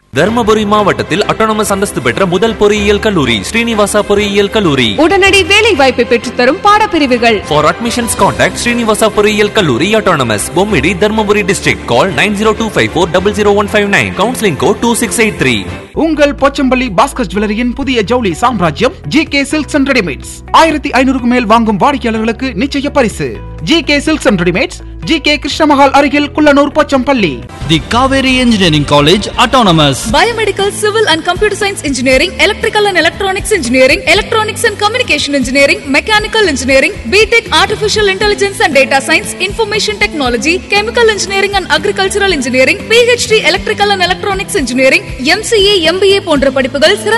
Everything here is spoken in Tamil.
தர்மபுரி மாவட்டத்தில் அட்டானமஸ் அந்தஸ்து பெற்ற முதல் பொறியியல் கல்லூரி ஸ்ரீனிவாசா பொறியியல் கல்லூரி. உடனடி வேலை வாய்ப்பை பெற்றுத்தரும் பாடப்பிரிவுகள். For admissions contact ஸ்ரீனிவாசா பொறியியல் கல்லூரி autonomous Bommidi Dharmapuri district. Call 9025400159. Counseling code 2683. உங்கள் போச்சம்பள்ளி பாஸ்கர் ஜுவல்லரியின் புதிய ஜவுளி சாம்ராஜ்யம் ஜிகே சில்க்ஸ் அண்ட் ரெடிமேட்ஸ். 1500 மேல் வாங்கும் வாடிக்கையாளர்களுக்கு நிச்சய பரிசு. GK silks and readymades, GK Krishna Mahal அருகில் Kullanur Pochampalli. The Kaveri Engineering College Autonomous. Biomedical, Civil and Computer Science Engineering, Electrical and Electronics Engineering, Electronics and Communication Engineering, Mechanical Engineering, BTech Artificial Intelligence and Data Science, Information Technology, Chemical Engineering and Agricultural Engineering, PhD Electrical and Electronics Engineering, MCA, MBA போன்ற படிப்புகள்